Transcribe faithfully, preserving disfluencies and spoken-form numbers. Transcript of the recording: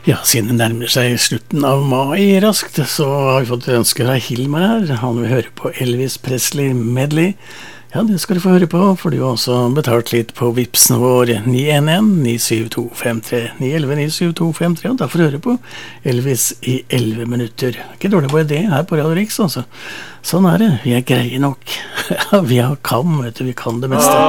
Ja, siden det nærmer seg slutten av mai raskt, så har vi fått ønske fra Hilmar her. Han vil høre på Elvis Presley Medley. Ja, det skal du få høre på, for du har også betalt litt på Vipsen vår ni en en ni syv to fem tre ni ett ett ni syv to fem tre, og da får du høre på Elvis i elleve minutter. Ikke dårlig på idé her på Radio Riks, altså. Sånn er det, vi er greie nok. Ja, vi har kan, vet du, vi kan det meste.